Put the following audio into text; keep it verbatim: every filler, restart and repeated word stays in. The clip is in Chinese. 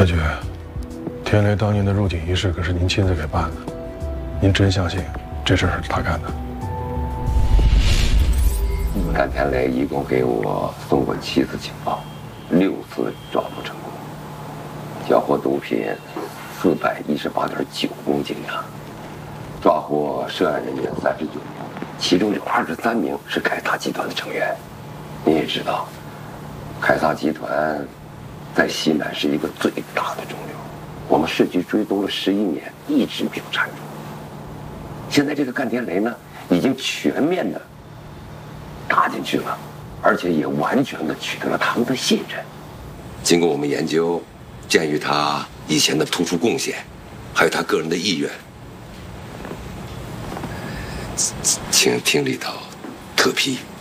太君，天雷当年的入井仪式可是您亲自给办的，您真相信这事儿是他干的？ 甘天雷一共给我送过七次情报，六次抓捕成功，缴获毒品四百一十八点九公斤呀，抓获涉案人员三十九名，其中有二十三名是凯撒集团的成员。你也知道，凯撒集团在西南是一个最大的中流，我们市局追踪了十一年，一直没有缠住。现在这个甘天雷呢，已经全面的打进去了，而且也完全的取得了他们的信任。经过我们研究，鉴于他以前的突出贡献，还有他个人的意愿，请听里头特批。